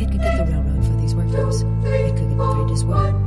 It could get the railroad for these workers. It could get the freight as well.